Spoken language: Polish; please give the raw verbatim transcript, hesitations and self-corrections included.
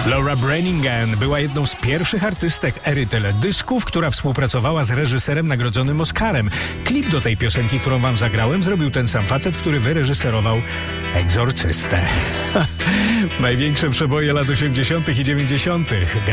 Laura Branigan była jedną z pierwszych artystek ery teledysków, która współpracowała z reżyserem nagrodzonym Oscarem. Klip do tej piosenki, którą wam zagrałem, zrobił ten sam facet, który wyreżyserował Egzorcystę. Największe przeboje lat osiemdziesiątych i dziewięćdziesiątych.